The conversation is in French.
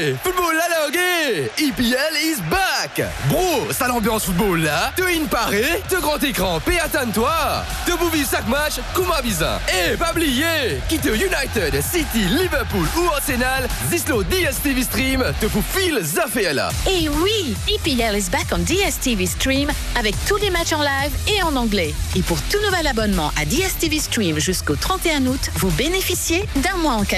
football la langue, EPL is back. Bro, ça l'ambiance football là, te in paré, te grand écran, paie attends-toi, te bouvis chaque match, comme bizarre. Et pas oublier, quitte United, City, Liverpool ou Arsenal, Zislo DSTV Stream te fout fil là. Et oui, EPL is back on DSTV Stream avec tous les matchs en live et en anglais. Et pour tout nouvel abonnement à DSTV Stream jusqu'au 31 août, vous bénéficiez d'un mois en